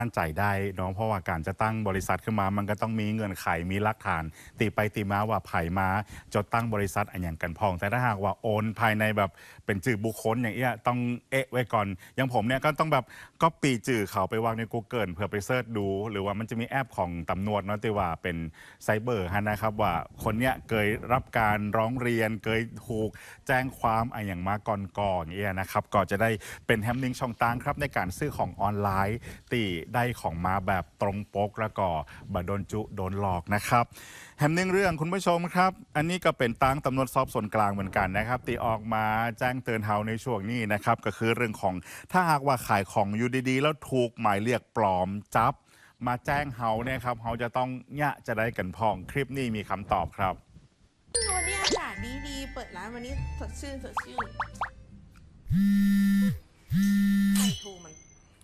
มั่นใจได้เนาะเพราะว่าการจะตั้งบริษัทขึ้นมามันก็ต้องมีเงื่อนไขมีหลักฐานตีไปตีมาว่าไผ่มาจะตั้งบริษัทอันอย่างกันพองแต่ถ้าหากว่าโอนภายในแบบเป็นจื่อบุคคลอย่างเงี้ยต้องไว้ก่อนอย่างผมเนี่ยก็ต้องแบบก็ปีจื่อเขาไปวางใน Google เพื่อไปเสิร์ชดูหรือว่ามันจะมีแอปของตำรวจเนาะที่ว่าเป็นไซเบอร์ฮะนะครับว่าคนเนี้ยเคยรับการร้องเรียนเคยถูกแจ้งความอันอย่างมาก่อนเนี่ยนะครับก็จะได้เป็นแฮมนิ่งช่องต่างครับในการซื้อของออนไลน์ตีได้ของมาแบบตรงปกแล้วก็บโดนจุโดนหลอกนะครับแฮมนิ่งเรื่องคุณผู้ชมครับอันนี้ก็เป็นตั้งตำรวจสอบสวนกลางเหมือนกันนะครับตีออกมาแจ้งเตือนเฮาในช่วงนี้นะครับก็คือเรื่องของถ้าหากว่าขายของอยู่ดีๆแล้วถูกหมายเรียกปลอมจับมาแจ้งเฮาเนี่ยครับเฮาจะต้องเนี่ยจะได้กันพองคลิปนี้มีคำตอบครับวันนี้อากาศดีๆเปิดร้านวันนี้สดชื่นใครโทรมัน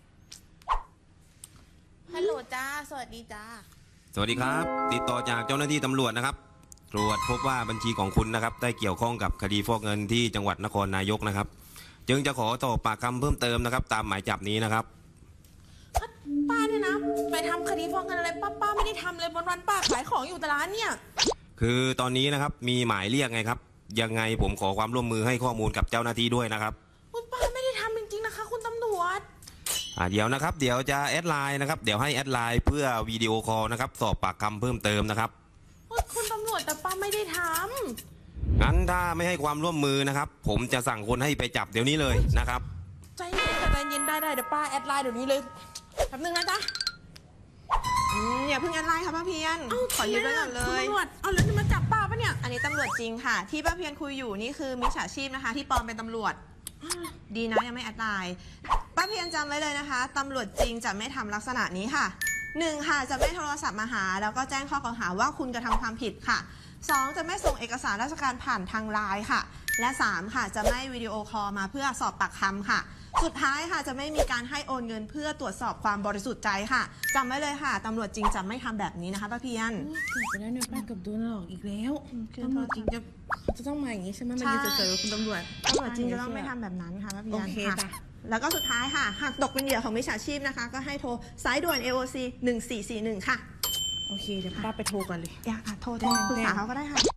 ฮัลโหลจ้าสวัสดีจ้าสวัสดีครับติดต่อจากเจ้าหน้าที่ตำรวจนะครับตรวจพบว่าบัญชีของคุณนะครับได้เกี่ยวข้องกับคดีฟอกเงินที่จังหวัดนครนายกนะครับจึงจะขอสอบปากคำเพิ่มเติมนะครับตามหมายจับนี้นะครับป้าเนี่ยนะไปทำคดีฟอกเงินอะไรป้าไม่ได้ทำเลยวันป้าขายของอยู่แต่ร้านเนี่ยคือตอนนี้นะครับมีหมายเรียกไงครับยังไงผมขอความร่วมมือให้ข้อมูลกับเจ้าหน้าที่ด้วยนะครับคุณป้าไม่ได้ทำจริงๆนะคะคุณตำรวจเดี๋ยวนะครับเดี๋ยวจะแอดไลน์นะครับเดี๋ยวให้แอดไลน์เพื่อวิดีโอคอลนะครับสอบปากคำเพิ่มเติมนะครับคุณตำรวจแต่ป้าไม่ได้ทำงั้นถ้าไม่ให้ความร่วมมือนะครับผมจะสั่งคนให้ไปจับเดี๋ยวนี้เลยนะครับใจเย็นได้เดี๋ยวป้าแอดไลน์เดี๋ยวนี้เลยแป๊บนึงนะจ๊ะอย่าเพิ่งแอดไลน์ค่ะป้าเพียนขอยืนไว้ก่อนเลยตำรวจเอาแล้วจะมาจับป้าปะเนี่ยอันนี้ตำรวจจริงค่ะที่ป้าเพียนคุยอยู่นี่คือมิจฉาชีพนะคะที่ปลอมเป็นตำรวจดีนะยังไม่แอดไลน์ป้าเพียนจำไว้เลยนะคะตำรวจจริงจะไม่ทำลักษณะนี้ค่ะ1ค่ะจะไม่โทรศัพท์มาหาแล้วก็แจ้งข้อกล่าวหาว่าคุณกระทำความผิดค่ะ2จะไม่ส่งเอกสารราชการผ่านทางไลน์ค่ะและ3ค่ะจะไม่วิดีโอคอลมาเพื่อสอบปากคำค่ะสุดท้ายค่ะจะไม่มีการให้โอนเงินเพื่อตรวจสอบความบริสุทธิ์ใจค่ะจำไว้เลยค่ะตำรวจจริงจะไม่ทำแบบนี้นะคะป้าเพียนเกือบไปแล้วเนี่ยป้าเกือบโดนหลอกอีกแล้วตำรวจจริงจะต้องมาอย่างนี้ใช่ไหมมันยืนเฉยๆคุณตำรวจจริงจะต้องไม่ทำแบบนั้นค่ะป้าเพียนค่ะแล้วก็สุดท้ายค่ะหากตกเป็นเหยื่อของมิจฉาชีพนะคะก็ให้โทรสายด่วน AOC 1441ค่ะโอเคเดี๋ยวป้าไปโทรก่อนเลยอยากโทรปรึกษาเขาก็ได้ค่ะ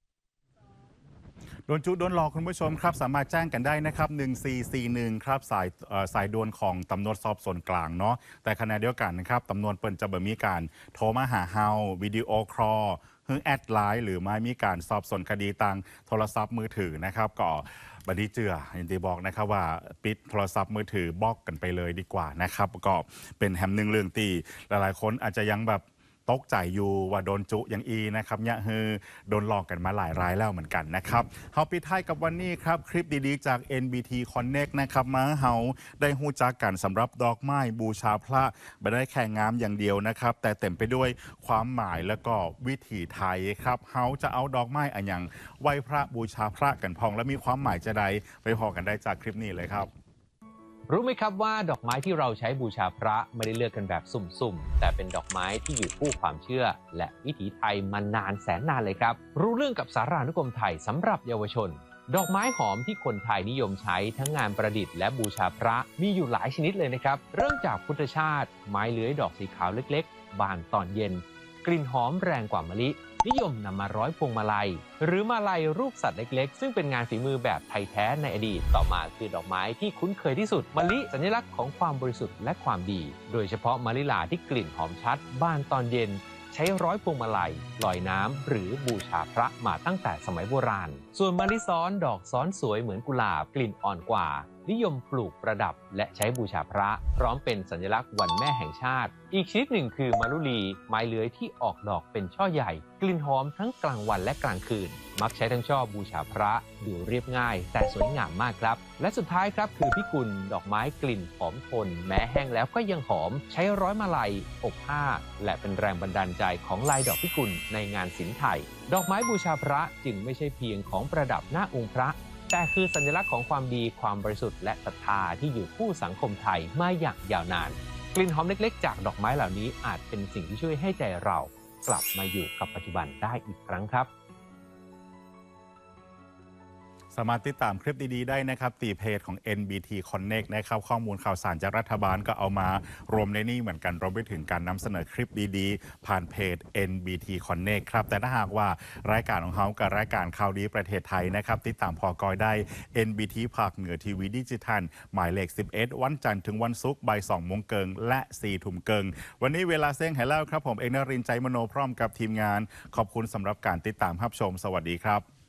โดนจุโดนหลอกคุณผู้ชมครับสามารถแจ้งกันได้นะครับ1441ครับสายด่วนของตำรวจสอบสวนกลางเนาะแต่ขณะเดียวกันนะครับตำรวจเปิ่นจะบ่มีการโทรมาหาเฮาวิดีโอคอลแอดไลน์หรือไม่มีการสอบสวนคดีทางโทรศัพท์มือถือนะครับก็บัดนี้เจือยินดีบอกนะครับว่าปิดโทรศัพท์มือถือบล็อกกันไปเลยดีกว่านะครับก็เป็นแฮมหนึ่งเรื่องตีหลายๆคนอาจจะยังแบบตกใจอยู่ว่าโดนจุอย่างอีนะครับเนี่ยคือโดนหลอกกันมาหลายรายแล้วเหมือนกันนะครับเฮาปิดท้ายกับวันนี้ครับคลิปดีๆจาก NBT Connect นะครับมาเฮาได้หู้จักกันสำหรับดอกไม้บูชาพระไม่ได้แค่งามอย่างเดียวนะครับแต่เต็มไปด้วยความหมายแล้วก็วิถีไทยครับเฮาจะเอาดอกไม้อันอย่างไหว้พระบูชาพระกันพองและมีความหมายจะใดไปพอกันได้จากคลิปนี้เลยครับรู้ไหมครับว่าดอกไม้ที่เราใช้บูชาพระไม่ได้เลือกกันแบบสุ่มๆแต่เป็นดอกไม้ที่อยู่คู่ความเชื่อและวิถีไทยมานานแสนนานเลยครับรู้เรื่องกับสารานุกรมไทยสำหรับเยาวชนดอกไม้หอมที่คนไทยนิยมใช้ทั้งงานประดิษฐ์และบูชาพระมีอยู่หลายชนิดเลยนะครับเริ่มจากพุทธชาติไม้เลื้อยดอกสีขาวเล็กๆบานตอนเย็นกลิ่นหอมแรงกว่ามะลินิยมนำมาร้อยพวงมาลัยหรือมาลัยรูปสัตว์เล็กๆซึ่งเป็นงานฝีมือแบบไทยแท้ในอดีตต่อมาคือดอกไม้ที่คุ้นเคยที่สุดมะลิสัญลักษณ์ของความบริสุทธิ์และความดีโดยเฉพาะมะลิลาที่กลิ่นหอมชัดบานตอนเย็นใช้ร้อยพวงมาลัยลอยน้ำหรือบูชาพระมาตั้งแต่สมัยโบราณส่วนมะลิซ้อนดอกซ้อนสวยเหมือนกุหลาบกลิ่นอ่อนกว่านิยมปลูกประดับและใช้บูชาพระพร้อมเป็นสัญลักษณ์วันแม่แห่งชาติอีกชนิดหนึ่งคือมะลุลีไม้เลื้อยที่ออกดอกเป็นช่อใหญ่กลิ่นหอมทั้งกลางวันและกลางคืนมักใช้ทั้งช่อบูชาพระดูเรียบง่ายแต่สวยงามมากครับและสุดท้ายครับคือพิกุลดอกไม้กลิ่นหอมทนแม้แห้งแล้วก็ยังหอมใช้ร้อยมาลัยอบผ้าและเป็นแรงบันดาลใจของลายดอกพิกุลในงานศิลป์ไทยดอกไม้บูชาพระจึงไม่ใช่เพียงของประดับหน้าองค์พระแต่คือสัญลักษณ์ของความดีความบริสุทธิ์และศรัทธาที่อยู่คู่สังคมไทยมาอย่างยาวนานกลิ่นหอมเล็กๆจากดอกไม้เหล่านี้อาจเป็นสิ่งที่ช่วยให้ใจเรากลับมาอยู่กับปัจจุบันได้อีกครั้งครับสามารถติดตามคลิปดีๆได้นะครับตีเพจของ NBT Connect นะครับข้อมูลข่าวสารจากรัฐบาลก็เอามารวมในนี้เหมือนกันรวมไปถึงการนำเสนอคลิปดีๆ ผ่านเพจ NBT Connect ครับแต่ถ้าหากว่ารายการของเขากับรายการข่าวดีประเทศไทยนะครับติดตามพอกอยได้ NBT ภาคเหนือทีวีดิจิทัลหมายเลข 11 วันจันทร์ถึงวันศุกร์บ่าย 2 โมงเกิงและ4 ทุ่มเกิงวันนี้เวลาเซ้งให้แล้วครับผมเอกนรินทร์ใจมโนพร้อมกับทีมงานขอบคุณสำหรับการติดตามรับชมสวัสดีครับ